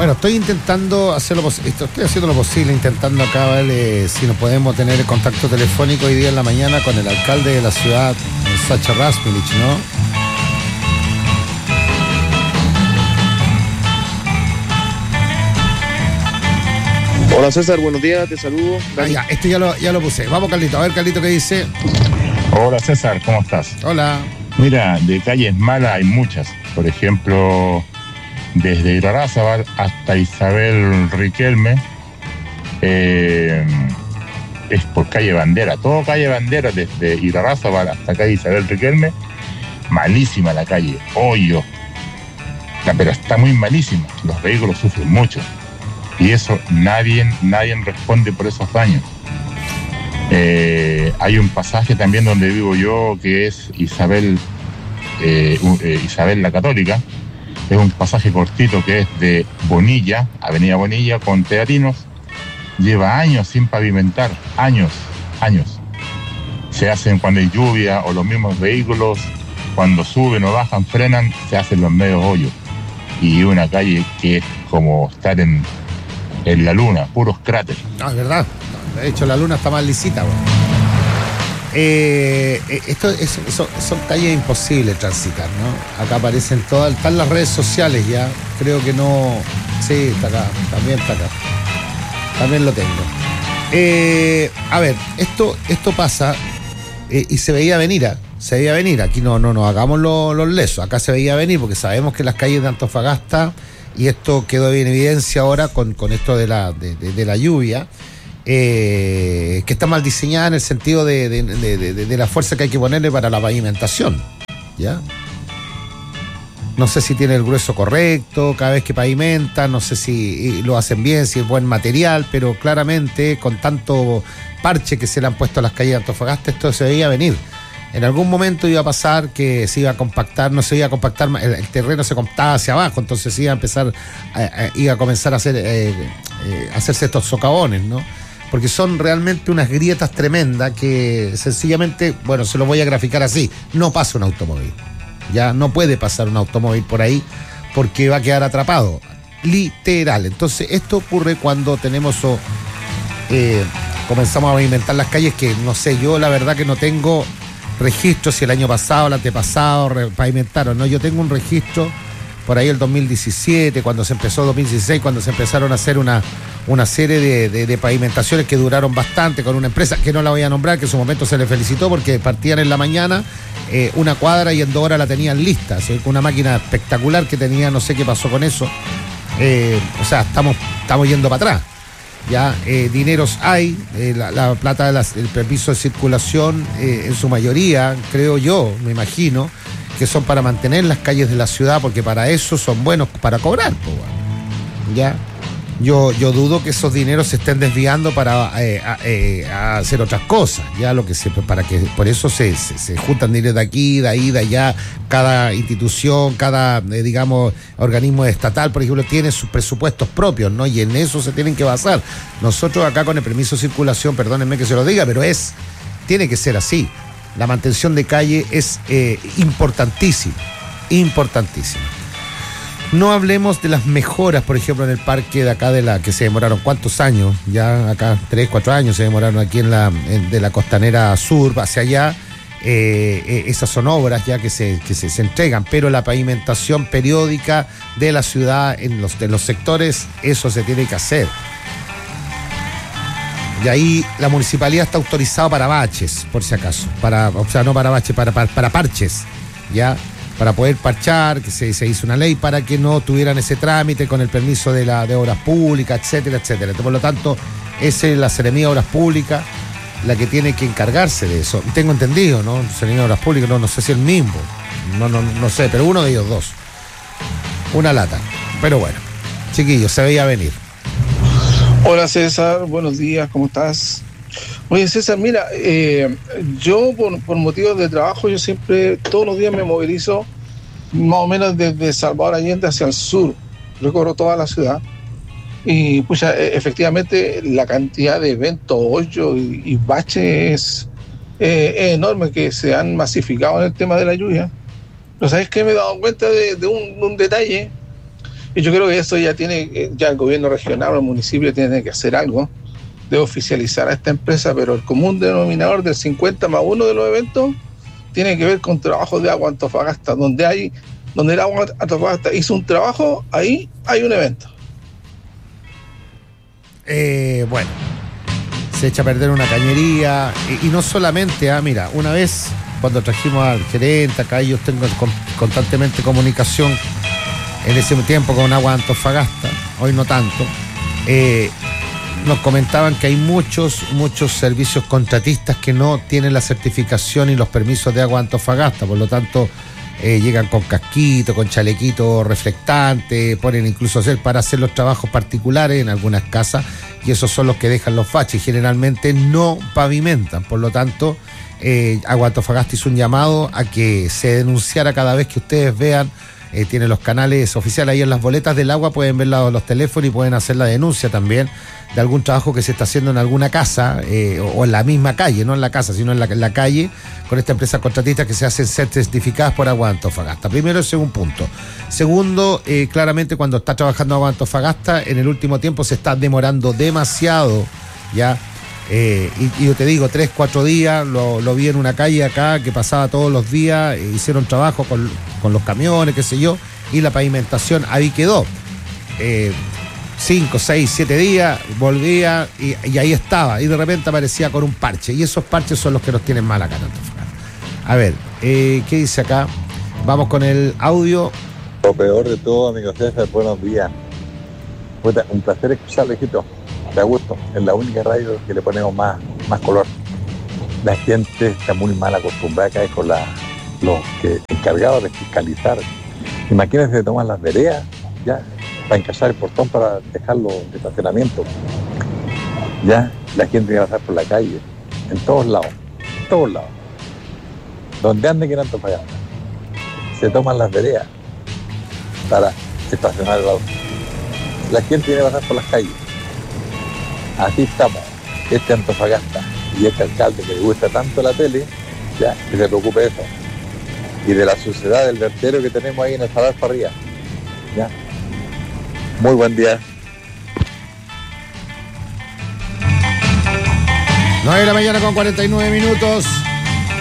Bueno, estoy intentando hacerlo estoy haciendo lo posible, intentando acá ver si nos podemos tener el contacto telefónico hoy día en la mañana con el alcalde de la ciudad, Sacha Rasmilich, ¿no? Hola César, buenos días, te saludo. Ya, esto ya lo puse. Vamos, Carlito, a ver, Carlito, ¿qué dice? Hola César, ¿cómo estás? Hola. Mira, de calles malas hay muchas. Por ejemplo, desde Irarrázaval hasta Isabel Riquelme, es por calle Bandera. Todo calle Bandera, desde Irarrázaval hasta calle Isabel Riquelme, malísima la calle, hoyo. Pero está muy malísima, los vehículos sufren mucho. Y eso nadie responde por esos daños. Hay un pasaje también donde vivo yo que es Isabel la Católica. Es un pasaje cortito que es de Bonilla, Avenida Bonilla con Teatinos. Lleva años sin pavimentar, años. Se hacen cuando hay lluvia o los mismos vehículos cuando suben o bajan, frenan, se hacen los medios hoyos. Y una calle que es como estar en la luna, puros cráteres. No, es verdad. De hecho, la luna está más lisita, güey. Son calles imposibles transitar, ¿no? Acá aparecen todas, están las redes sociales ya. Creo que no. Sí, está acá, también está acá. También lo tengo. A ver, esto pasa y se veía venir, se veía venir. Aquí no nos hagamos los lesos. Acá se veía venir porque sabemos que las calles de Antofagasta, y esto quedó en evidencia ahora con esto de la lluvia, que está mal diseñada en el sentido de la fuerza que hay que ponerle para la pavimentación, ¿ya? No sé si tiene el grueso correcto cada vez que pavimentan, no sé si lo hacen bien, si es buen material, pero claramente con tanto parche que se le han puesto a las calles de Antofagasta, esto se veía venir. En algún momento iba a pasar que se iba a compactar, no se iba a compactar, el terreno se compactaba hacia abajo, entonces iba a empezar, iba a comenzar a hacerse estos socavones, ¿no? Porque son realmente unas grietas tremendas que sencillamente, bueno, se lo voy a graficar así, no pasa un automóvil, ya no puede pasar un automóvil por ahí porque va a quedar atrapado, literal. Entonces esto ocurre cuando comenzamos a pavimentar las calles, que no sé, yo la verdad que no tengo registro si el año pasado, el antepasado pavimentaron, ¿no? Yo tengo un registro por ahí el 2017, cuando se empezó 2016, cuando se empezaron a hacer una serie de pavimentaciones que duraron bastante con una empresa que no la voy a nombrar, que en su momento se le felicitó porque partían en la mañana una cuadra y en 2 horas la tenían lista, ¿sí? Una máquina espectacular que tenía, no sé qué pasó con eso. O sea, estamos yendo para atrás. Ya, dineros hay, la plata del permiso de circulación en su mayoría, creo yo, me imagino, que son para mantener las calles de la ciudad, porque para eso son buenos para cobrar, pues, ya. Yo dudo que esos dineros se estén desviando para a hacer otras cosas, ya por eso se juntan dineros de aquí, de ahí, de allá. Cada institución, cada digamos organismo estatal, por ejemplo, tiene sus presupuestos propios, ¿no? Y en eso se tienen que basar. Nosotros acá con el permiso de circulación, perdónenme que se lo diga, pero tiene que ser así. La mantención de calle es importantísima. No hablemos de las mejoras, por ejemplo, en el parque de acá que se demoraron, ¿cuántos años? Ya acá 3, 4 años se demoraron aquí de la Costanera Sur hacia allá. Esas son obras ya que se entregan, pero la pavimentación periódica de la ciudad en los sectores, eso se tiene que hacer. Y ahí la municipalidad está autorizada para baches, por si acaso. No para baches, para parches, ¿ya? Para poder parchar, que se hizo una ley para que no tuvieran ese trámite con el permiso de obras públicas, etcétera, etcétera. Por lo tanto, es la Seremía de Obras Públicas la que tiene que encargarse de eso. Tengo entendido, ¿no? Seremía de Obras Públicas, no sé si el mismo, no sé, pero uno de ellos dos. Una lata. Pero bueno, chiquillos, se veía venir. Hola César, buenos días, ¿cómo estás? Oye César, mira, yo por motivos de trabajo, yo siempre, todos los días me movilizo más o menos desde Salvador Allende hacia el sur, recorro toda la ciudad y pues efectivamente la cantidad de eventos, hoyos y baches es enorme que se han masificado en el tema de la lluvia. Pero ¿sabes qué? Me he dado cuenta de un detalle, Y yo creo que eso ya ya el gobierno regional o el municipio tiene que hacer algo de oficializar a esta empresa, pero el común denominador del 50+1 de los eventos tiene que ver con trabajo de Agua Antofagasta, donde el Agua Antofagasta hizo un trabajo, ahí hay un evento. Bueno, se echa a perder una cañería y no solamente, mira, una vez cuando trajimos al gerente acá, yo tengo constantemente comunicación en ese tiempo con Agua Antofagasta, hoy no tanto, nos comentaban que hay muchos servicios contratistas que no tienen la certificación y los permisos de Agua Antofagasta, por lo tanto llegan con casquito, con chalequito reflectante, ponen incluso para hacer los trabajos particulares en algunas casas, y esos son los que dejan los baches, generalmente no pavimentan, por lo tanto Agua Antofagasta hizo un llamado a que se denunciara cada vez que ustedes vean, tienen los canales oficiales ahí en las boletas del agua, pueden ver los teléfonos y pueden hacer la denuncia también de algún trabajo que se está haciendo en alguna casa o en la misma calle, no en la casa, sino en la calle, con esta empresa contratista que se hacen ser certificadas por Agua Antofagasta. Primero, ese es un punto. Segundo, claramente cuando está trabajando Agua Antofagasta, en el último tiempo se está demorando demasiado, ¿ya? Y yo te digo, 3-4 días, lo vi en una calle acá que pasaba todos los días, hicieron trabajo con los camiones, qué sé yo, y la pavimentación ahí quedó. 5, 6, 7 días, volvía y ahí estaba, y de repente aparecía con un parche, y esos parches son los que nos tienen mal acá en Antofagasta. A ver, ¿qué dice acá? Vamos con el audio. Lo peor de todo, amigo César, buenos días. Un placer escucharle, hijito. Da gusto, es la única radio que le ponemos más color. La gente está muy mal acostumbrada acá con los encargados de fiscalizar. Imagínense que toman las veredas ya para encajar el portón para dejarlo de estacionamiento. Ya la gente tiene que pasar por la calle, en todos lados. Donde ande que en Antofagasta, se toman las veredas para estacionar el auto. La gente tiene que pasar por las calles. Así estamos, Antofagasta y alcalde que le gusta tanto la tele, ya, que se preocupe de eso. Y de la suciedad del vertedero que tenemos ahí en el Salar para arriba. Ya. Muy buen día. 9 de la mañana con 49 minutos.